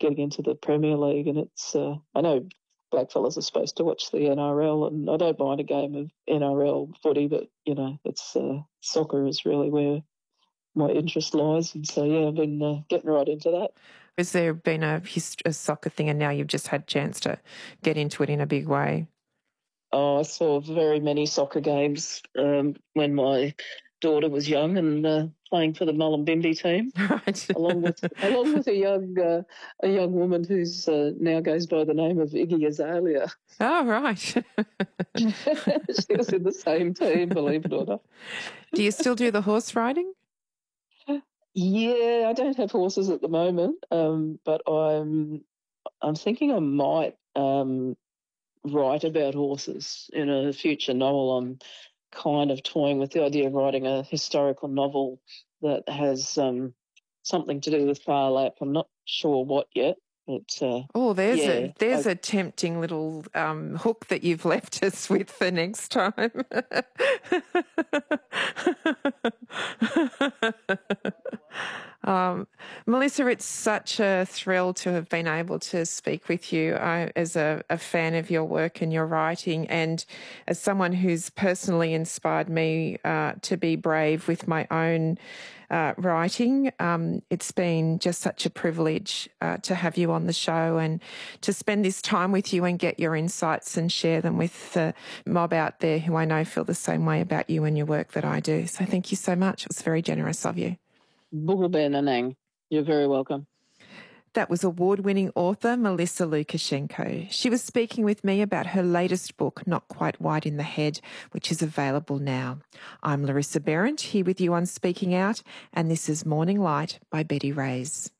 getting into the Premier League, and it's I know blackfellas are supposed to watch the NRL, and I don't mind a game of NRL footy, but it's soccer is really where my interest lies, and so I've been getting right into that. Has there been a soccer thing, and now you've just had a chance to get into it in a big way? Oh, I saw very many soccer games when my daughter was young and playing for the Mullumbimby team, right. along with a young woman who's now goes by the name of Iggy Azalea. Oh, right. She was in the same team, believe it or not. Do you still do the horse riding? Yeah, I don't have horses at the moment, but I'm thinking I might write about horses in a future novel. I'm kind of toying with the idea of writing a historical novel that has something to do with Phar Lap. I'm not sure what yet. But, there's a tempting little hook that you've left us with for next time. Melissa, it's such a thrill to have been able to speak with you as a fan of your work and your writing, and as someone who's personally inspired me to be brave with my own writing. It's been just such a privilege to have you on the show and to spend this time with you and get your insights and share them with the mob out there who I know feel the same way about you and your work that I do. So thank you so much. It was very generous of you. Bugabenanang. You're very welcome. That was award-winning author Melissa Lukashenko. She was speaking with me about her latest book, Not Quite White in the Head, which is available now. I'm Larissa Behrendt, here with you on Speaking Out, and this is Morning Light by Betty Reyes.